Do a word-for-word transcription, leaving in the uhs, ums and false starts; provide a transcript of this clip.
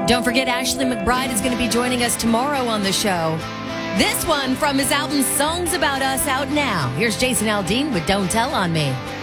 Don't forget, Ashley McBryde is going to be joining us tomorrow on the show. This one from his album Songs About Us out now. Here's Jason Aldean with Don't Tell on Me.